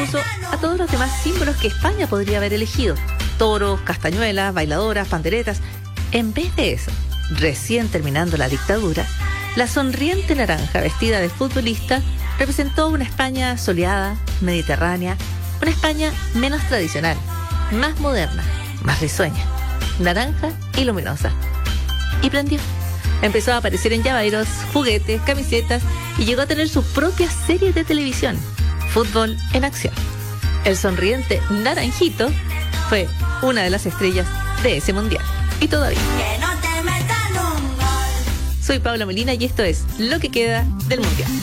impuso a todos los demás símbolos que España podría haber elegido: toros, castañuelas, bailadoras, panderetas. En vez de eso, recién terminando la dictadura, la sonriente naranja vestida de futbolista representó una España soleada, mediterránea, una España menos tradicional, más moderna, más risueña, naranja y luminosa. Y prendió. Empezó a aparecer en llaveiros, juguetes, camisetas y llegó a tener su propia serie de televisión, Fútbol en Acción. El sonriente naranjito fue una de las estrellas de ese mundial. Y todavía. Que no te metan un gol. Soy Paula Molina y esto es Lo que queda del Mundial.